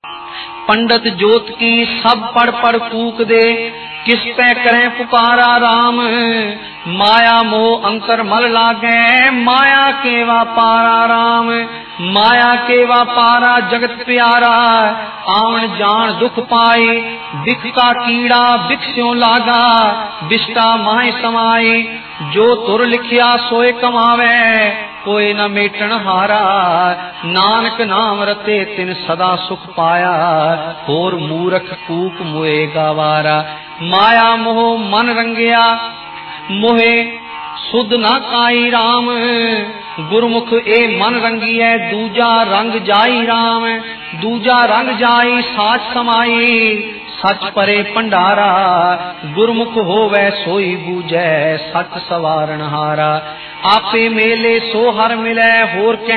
पंडित जोत की सब पढ़ पढ़ कूक दे, किस पे करें पुकारा राम। माया मोह अंतर मल लागे, माया के वापारा राम। माया के वापारा जगत प्यारा, आवन जान दुख पाए। बिख का कीड़ा बिख्स्यों लागा, बिष्टा माय समाए। जो तुर लिखिया सोए कमावे, कोई न मेटन हारा। नानक नाम रते तिन सदा सुख पाया, होर मूरख कूक मोए गवारा। माया मोह मन रंगिया, मोहे सुध न काई राम। गुरमुख ए मन रंगिए, दूजा रंग जाई राम। दूजा रंग जाई साच समाई, सच परे भंडारा। गुरमुख होवे सोई बूझै, सच सवारण हारा। आपे मेले सो हर मिलै, होर